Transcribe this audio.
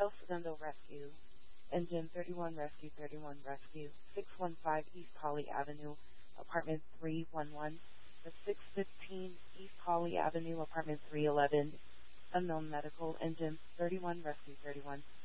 El Segundo Rescue, Engine 31 Rescue 31 Rescue, 615 East Holly Avenue, Apartment 311, the 615 East Holly Avenue, Apartment 311, Unknown Medical, Engine 31 Rescue 31,